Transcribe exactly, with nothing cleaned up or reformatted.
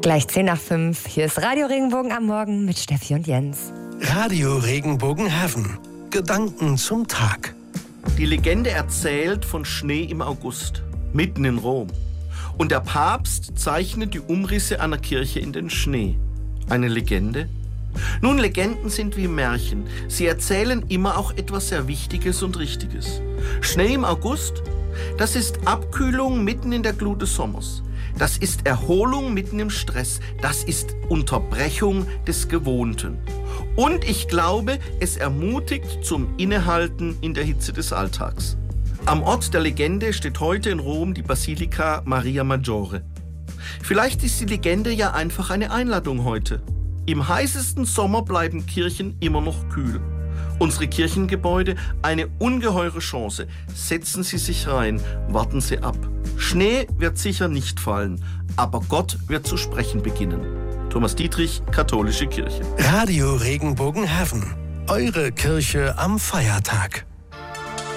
Gleich zehn nach fünf. Hier ist Radio Regenbogen am Morgen mit Steffi und Jens. Radio Regenbogenhafen. Gedanken zum Tag. Die Legende erzählt von Schnee im August, mitten in Rom. Und der Papst zeichnet die Umrisse einer Kirche in den Schnee. Eine Legende? Nun, Legenden sind wie Märchen. Sie erzählen immer auch etwas sehr Wichtiges und Richtiges. Schnee im August, das ist Abkühlung mitten in der Glut des Sommers. Das ist Erholung mitten im Stress. Das ist Unterbrechung des Gewohnten. Und ich glaube, es ermutigt zum Innehalten in der Hitze des Alltags. Am Ort der Legende steht heute in Rom die Basilika Maria Maggiore. Vielleicht ist die Legende ja einfach eine Einladung heute. Im heißesten Sommer bleiben Kirchen immer noch kühl. Unsere Kirchengebäude eine ungeheure Chance. Setzen Sie sich rein, warten Sie ab. Schnee wird sicher nicht fallen, aber Gott wird zu sprechen beginnen. Thomas Dietrich, Katholische Kirche. Radio Regenbogenhafen. Eure Kirche am Feiertag.